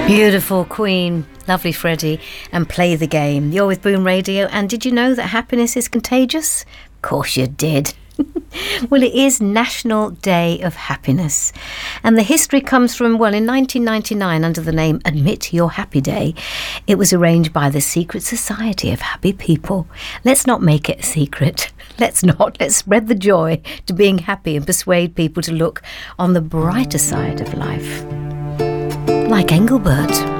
Beautiful Queen, lovely Freddie, and Play the Game. You're with Boom Radio, and did you know that happiness is contagious? Of course you did. Well, it is National Day of Happiness. And the history comes from, well, in 1999, under the name Admit Your Happy Day, it was arranged by the Secret Society of Happy People. Let's not make it a secret. Let's not. Let's spread the joy to being happy and persuade people to look on the brighter side of life. Like Engelbert.